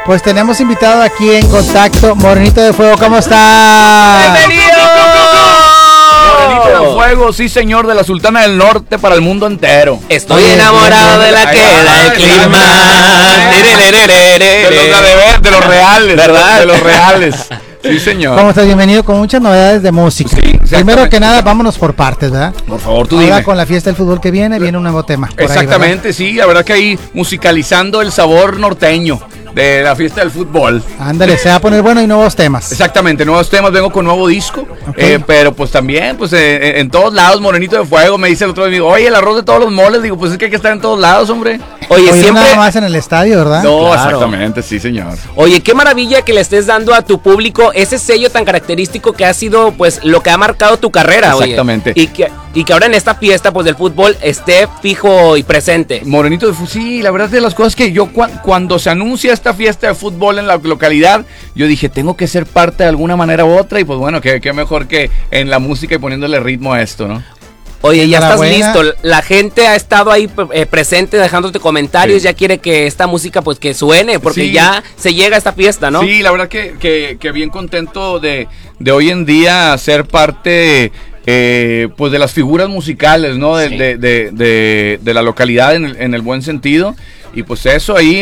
Pues tenemos invitado aquí en contacto, Morenito de Fuego, ¿cómo está? ¡Bienvenido! Morenito de Fuego, sí señor, de la Sultana del Norte para el mundo entero. Estoy enamorado de la que da el clima. De los reales, ¿verdad? De los reales. Sí, señor. ¿Cómo estás? Bienvenido con muchas novedades de música. Sí, primero que nada, vámonos por partes, ¿verdad? Por favor, tú Ahora dime. con la fiesta del fútbol que viene un nuevo tema. Exactamente, ahí, sí, la verdad que ahí musicalizando el sabor norteño de la fiesta del fútbol. Ándale, se va a poner bueno y nuevos temas. Exactamente, nuevos temas, vengo con nuevo disco, Okay. pero pues también, pues en todos lados, Morenito de Fuego, me dice el otro día, oye, el arroz de todos los moles, digo, pues es que hay que estar en todos lados, hombre. Oye, Oye, siempre. nada más en el estadio, ¿verdad? No, Claro. exactamente, sí, señor. Oye, qué maravilla que le estés dando a tu público ese sello tan característico que ha sido, pues, lo que ha marcado tu carrera, oye. Exactamente. Y que ahora en esta fiesta, pues, del fútbol esté fijo y presente. Morenito de Fuego, sí, la verdad es de las cosas que yo cuando se anuncia esta fiesta de fútbol en la localidad, yo dije, tengo que ser parte de alguna manera u otra, y pues bueno, qué mejor que en la música y poniéndole ritmo a esto, ¿no? Oye, ya estás Enhorabuena. listo. La gente ha estado ahí presente, dejándote comentarios. Sí. Ya quiere que esta música, pues, que suene, porque Sí. ya se llega a esta fiesta, ¿no? Sí, la verdad que bien contento de hoy en día ser parte pues de las figuras musicales, ¿no? Sí. De la localidad en el buen sentido. Y pues eso ahí,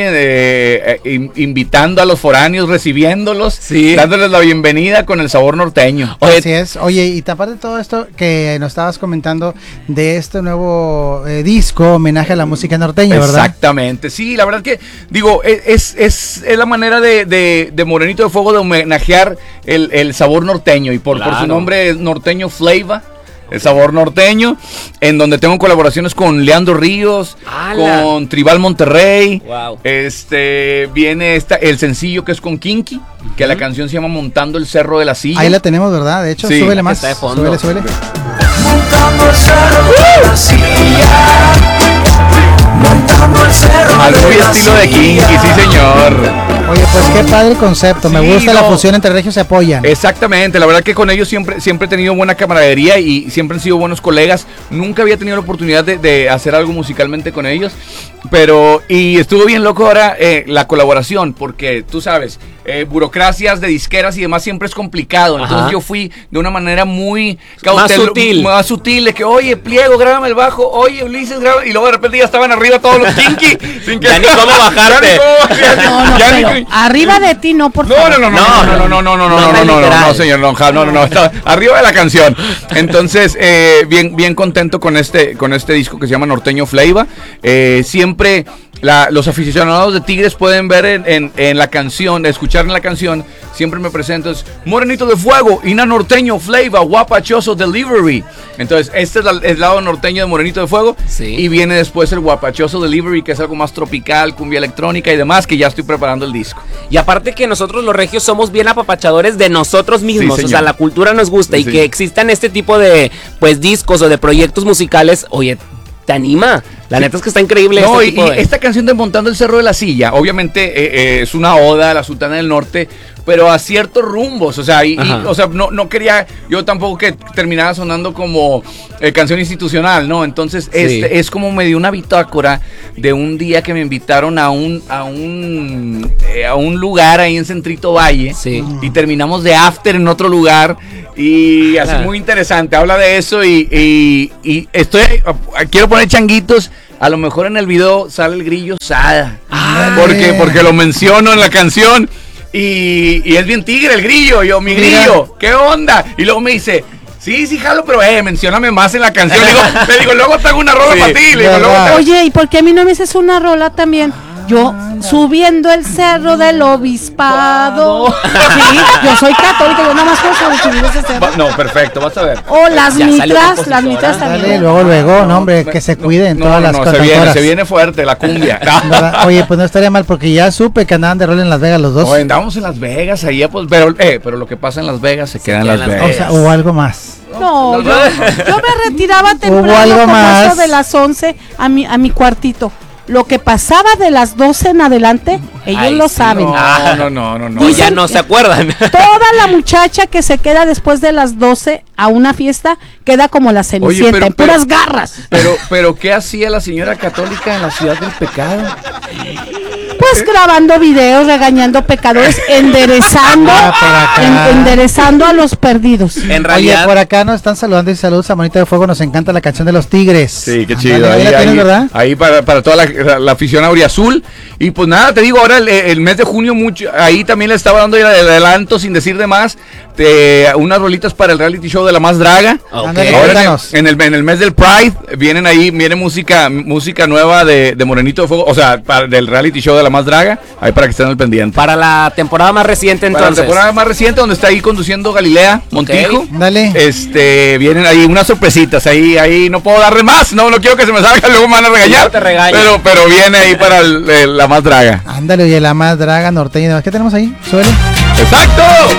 invitando a los foráneos, recibiéndolos, Sí. dándoles la bienvenida con el sabor norteño. Oye, Así es. Oye, y aparte de todo esto que nos estabas comentando de este nuevo disco, homenaje a la música norteña, ¿verdad? Exactamente, sí, la verdad que, digo, es la manera de Morenito de Fuego de homenajear el sabor norteño, y por su Claro. nombre nombre Norteño Flavor, el sabor norteño, en donde tengo colaboraciones con Leandro Ríos, ¡Hala! con Tribal Monterrey, Wow. viene el sencillo que es con Kinky, que la canción se llama Montando el Cerro de la Silla. Ahí la tenemos, ¿verdad? De hecho, Sí. súbele Aquí más. está de fondo. Súbele. Montando el cerro de la silla. Montando el cerro Al muy de la estilo de Kinky, sí señor. Oye, pues qué padre el concepto. Me Sí, gusta la no. fusión entre regios, se apoyan. Exactamente, la verdad que con ellos siempre he tenido buena camaradería y siempre han sido buenos colegas. Nunca había tenido la oportunidad de hacer algo musicalmente con ellos, y estuvo bien loco ahora la colaboración, porque tú sabes, burocracias de disqueras y demás siempre es complicado. Entonces Ajá. yo fui de una manera muy Más sutil. de que, oye, Pliego, grábame el bajo, oye, Ulises, grábame, y luego de repente ya estaban arriba todos los Kinky. sin que Ya ni cómo bajarte. Arriba de ti, no, por favor. No, señor Lonja, no, está arriba de la canción. Entonces, bien contento con este disco que se llama Norteño Flavor. Siempre los aficionados de Tigres pueden ver en la canción, escuchar en la canción, siempre me presento, es Morenito de Fuego, Ina Norteño Flavor, Guapachoso Delivery. Entonces, este es el lado norteño de Morenito de Fuego. Sí. Y viene después el Guapachoso Delivery, que es algo más tropical, cumbia electrónica y demás, que ya estoy preparando el disco. Y aparte que nosotros los regios somos bien apapachadores de nosotros mismos, Sí, o sea, señor. la cultura nos gusta, Sí, y que señor. existan este tipo de, pues, discos o de proyectos musicales, oye, te anima. La neta es que está increíble No, este y tipo de... esta canción de Montando el Cerro de la Silla, obviamente es una oda a la Sultana del Norte, pero a ciertos rumbos, o sea, Ajá. o sea, no quería yo tampoco que terminara sonando como canción institucional, ¿no? Entonces, Sí. es como me dio una bitácora de un día que me invitaron a un lugar ahí en Centrito Valle, Sí. y terminamos de after en otro lugar, y así Ajá. muy interesante, habla de eso, y quiero poner changuitos. A lo mejor en el video sale el grillo Sada. Porque lo menciono en la canción. Y es bien tigre el grillo. Yo, mi grillo, ¿qué onda? Y luego me dice, sí, jalo, pero mencióname más en la canción. Le digo, luego te hago una rola Sí. para ti. Le digo, luego ¿Verdad? te... Oye, ¿y por qué a mí no me haces una rola también? Yo subiendo el cerro del obispado. Sí, yo soy católica, yo nada más puedo subir ese cerro. No, perfecto, vas a ver. O las Ya salió mitras, compositora. las mitras Dale, también. luego, no, hombre, que se cuiden todas las cantautoras. se viene fuerte la cumbia. ¿Verdad? Oye, pues no estaría mal porque ya supe que andaban de rol en Las Vegas los dos. Oye, andamos en Las Vegas, ahí, pues, pero lo que pasa en Las Vegas se queda en Las queda en Las Vegas. O sea, hubo algo más. No, yo me retiraba temprano algo como más. eso de las 11 a mi cuartito. Lo que pasaba de las 12 en adelante, ellos Ay, lo sí, saben. No. No, ya Dicen no se acuerdan. Toda la muchacha que se queda después de las 12 a una fiesta queda como la Cenicienta, pero- en puras garras. Pero ¿qué hacía la señora católica en la ciudad del pecado? Pues andas grabando videos regañando pecadores, enderezando enderezando a los perdidos. En realidad, oye, por acá nos están saludando y saludos a Monito de Fuego, nos encanta la canción de los Tigres. Sí, qué chido. Ahí la tienes, ¿verdad? Ahí para toda la afición auriazul. Y pues nada, te digo, ahora el mes de junio, ahí también le estaba dando el adelanto, sin decir de más, unas rolitas para el reality show de La Más Draga. Okay. Ahora en el mes del Pride viene música nueva de Morenito de Fuego, o sea, del reality show de La Más Draga, ahí para que estén al pendiente. para la temporada más reciente entonces. Para la temporada más reciente, donde está ahí conduciendo Galilea Montijo. Ok. Dale. Vienen ahí unas sorpresitas, ahí no puedo darle más, no quiero que se me salga, luego me van a regañar. No te regañen. Pero viene ahí para La Más Draga. Ándale, oye, La Más Draga, norteña y demás. ¿Qué tenemos ahí? Suele. ¡Exacto!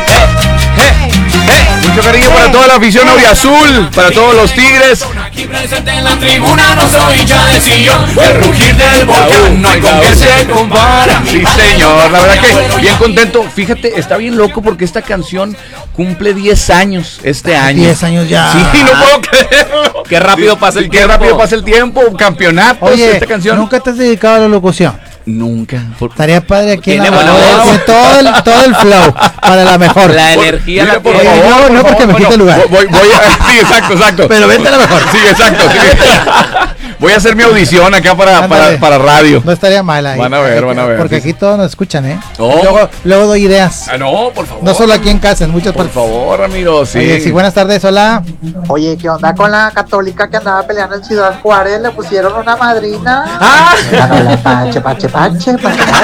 Mucho cariño para toda la afición auriazul, para todos los Tigres. Aquí presente en la tribuna, no soy hincha de sillón. El rugir del volcán no hay con que se compara. Sí, señor, la verdad que bien contento. Fíjate, está bien loco porque esta canción cumple 10 años este año. 10 años ya. Sí, no puedo creerlo. Qué rápido pasa el Qué tiempo. rápido pasa el tiempo. Campeonatos, Oye, esta canción. ¿nunca te has dedicado a la locución? Nunca. Estaría padre aquí en la Tiene buena mano, voz. todo el flow para la mejor. La energía Mira, la por tiene. favor. favor, no, por porque favor, me quite el lugar. Voy a, sí, exacto. Pero vente a la mejor. Sí, exacto. Sí. Voy a hacer mi audición acá Ándale. para radio. No estaría mal ahí. Van a ver. Porque aquí todos nos escuchan, ¿eh? Oh. Luego doy ideas. Ah, no, por favor. No solo aquí en casa, en muchas Por partes. favor, amigos, sí. Oye, sí, buenas tardes, hola. Oye, ¿qué onda con la católica que andaba peleando en Ciudad Juárez? Le pusieron una madrina. Ah. Ganó la pache.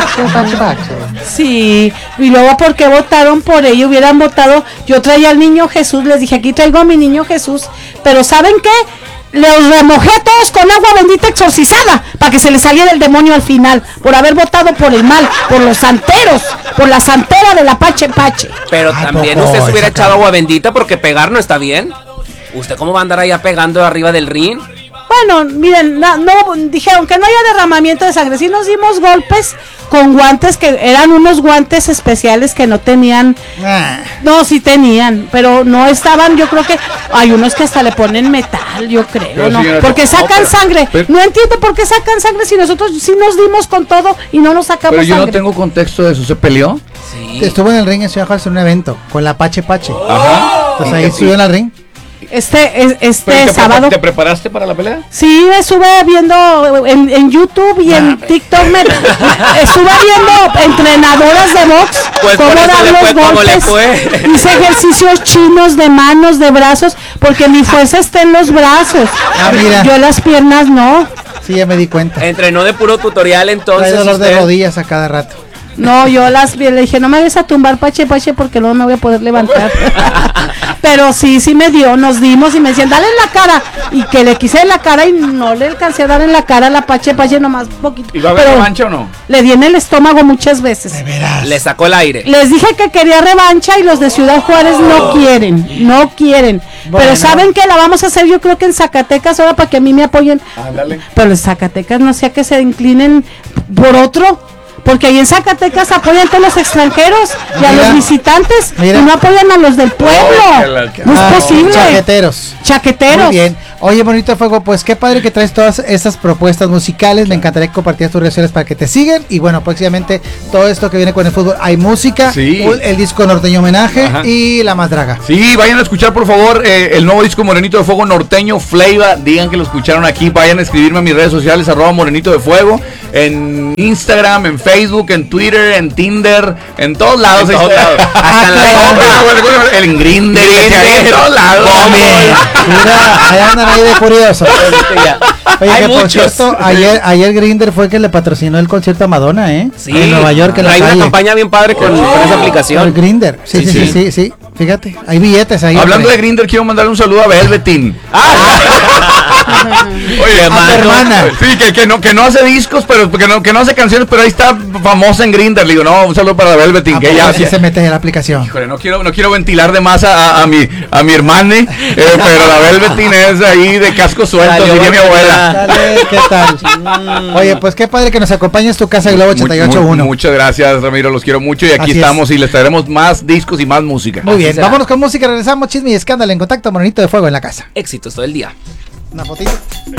Sí, y luego porque votaron por ello, hubieran votado, yo traía al niño Jesús, les dije, aquí traigo a mi niño Jesús, pero ¿saben qué? Los remojé a todos con agua bendita exorcizada, para que se les saliera el demonio al final, por haber votado por el mal, por los santeros, por la santera de la Pache. Pero ¿A también poco? usted se hubiera Esa echado agua bendita porque pegar no está bien. ¿Usted cómo va a andar allá pegando arriba del ring? Bueno, miren, no, dijeron que no haya derramamiento de sangre, sí nos dimos golpes con guantes que eran unos guantes especiales que no tenían. No, sí tenían, pero no estaban, yo creo que hay unos que hasta le ponen metal, yo creo, Pero, ¿no? señora, Porque sacan sangre. No entiendo por qué sacan sangre si nosotros sí nos dimos con todo y no nos sacamos Pero yo no sangre. tengo contexto de eso. ¿Se peleó? Sí. Estuvo en el ring en Ciudad Juárez en un evento con la Pache. Ajá. Pues ahí estuvo en el ring. Este sábado. ¿Te preparaste para la pelea? Sí, estuve viendo en YouTube y en TikTok, estuve viendo entrenadoras de box, Pues cómo por eso dar le los fue como le golpes, fue. hice ejercicios chinos de manos, de brazos, porque mi fuerza está en los brazos, Mira. yo las piernas no. Sí, ya me di cuenta. Entrenó de puro tutorial Trae entonces. dolor de usted. rodillas a cada rato. No, yo le dije, no me vayas a tumbar Pache porque luego me voy a poder levantar. Pero sí me dio, nos dimos y me decían, dale en la cara. Y que le quise en la cara y no le alcancé a dar en la cara a la Pache nomás poquito. ¿Y va a haber Pero revancha o no? le di en el estómago muchas veces. De veras. Le sacó el aire. Les dije que quería revancha y los de Ciudad Juárez no quieren. Bueno. Pero saben que la vamos a hacer yo creo que en Zacatecas ahora para que a mí me apoyen. Ándale. Pero en Zacatecas no sea que se inclinen por otro. Porque ahí en Zacatecas apoyan a todos los extranjeros y a Mira. los visitantes Mira. y no apoyan a los del pueblo. No es posible. Chaqueteros. Chaqueteros. Muy bien. Oye, Bonito de Fuego, pues qué padre que traes todas estas propuestas musicales. Me encantaría que compartieras tus redes sociales para que te sigan. Y bueno, próximamente todo esto que viene con el fútbol. Hay música, Sí. el disco norteño homenaje Ajá. y La Más Draga. Sí, vayan a escuchar por favor el nuevo disco Morenito de Fuego, Norteño Flavor. Digan que lo escucharon aquí. Vayan a escribirme en mis redes sociales, @Morenito de Fuego. En Instagram, en Facebook, en Twitter, en Tinder, en todos lados. En todos lados. Hasta en la en Grindr, en todos lados. Mira, ahí andan ahí de curioso. Oye, Hay que por muchos. cierto, ayer Grindr fue el que le patrocinó el concierto a Madonna, ¿eh? Sí. En Nueva York, en la Hay una calle. campaña bien padre con esa El aplicación. Grindr. Sí. Fíjate, hay billetes ahí. Hablando de hombre. Grindr, quiero mandarle un saludo a Velveteen. Oye, A tu hermana. Sí, que no hace discos, pero que no hace canciones, pero ahí está famosa en Grindr. Le digo, no, un saludo para Velveteen, ¿A que poco ya sí se mete en la aplicación? Híjole, no quiero ventilar de más a mi hermane, pero la Velveteen es ahí de casco suelto, Salió diría mi abuela. Dale, ¿qué tal? Oye, pues qué padre que nos acompañes tu casa Globo 88.1. Muchas gracias, Ramiro, los quiero mucho y aquí Así estamos y les traeremos más discos y más música. Muy bien, será. vámonos con música, regresamos, chisme y escándalo en contacto, Morenito de Fuego en la casa. Éxitos todo el día. Una fotito.